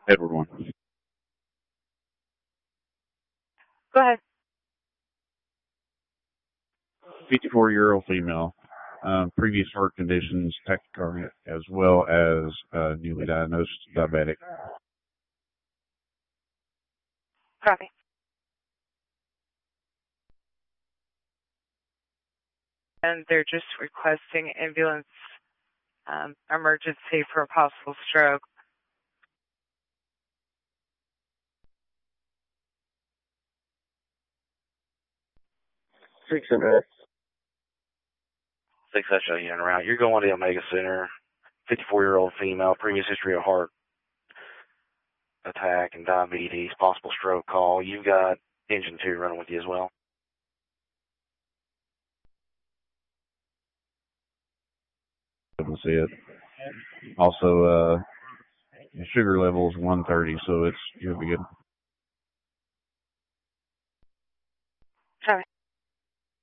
Edward 1. Go ahead. 54-year-old female. Previous heart conditions, tachycardia, as well as newly diagnosed diabetic. Copy. And they're just requesting ambulance emergency for a possible stroke. Six and a half. 6 SO unit route. You're going to the Omega Center. 54-year-old female, previous history of heart attack and diabetes, possible stroke call. You've got engine 2 running with you as well. I can see it. Also, sugar level is 130, so you'll be good.